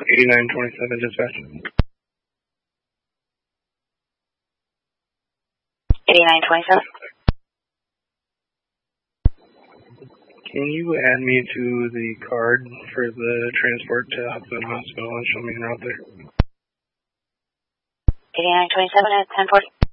8927 dispatch. 8927. Can you add me to the card for the transport to Hudson Hospital and show me an route there? 8927 at 1040.